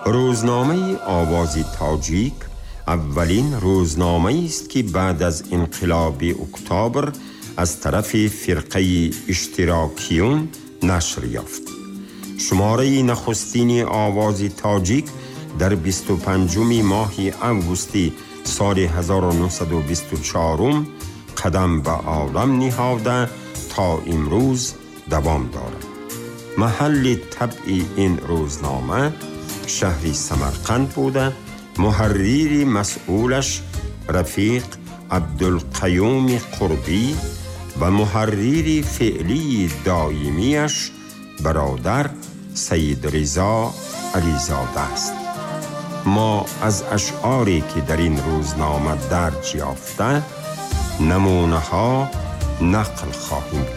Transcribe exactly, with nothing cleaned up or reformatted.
روزنامه آواز تاجیک اولین روزنامه است که بعد از انقلاب اکتبر از طرف فرقه اشتراکیون نشر یافت. شماره نخستین آواز تاجیک در بیست و پنجم ماه اوگوست سال هزار و نهصد و بیست و چهار قدم به عالم نهاده تا امروز دوام دارد. محل طبع این روزنامه شهر سمرقند بوده. محرر مسئولش رفیق عبدالقیوم قربی و محرر فعلی دائمیش برادر سید رضا علیزاده است. ما از اشعاری که در این روزنامه درج یافته نمونه ها نقل خواهیم